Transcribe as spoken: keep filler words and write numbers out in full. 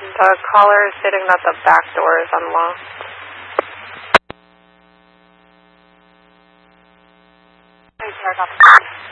The caller is stating that the back door is unlocked. Hey, sorry about that.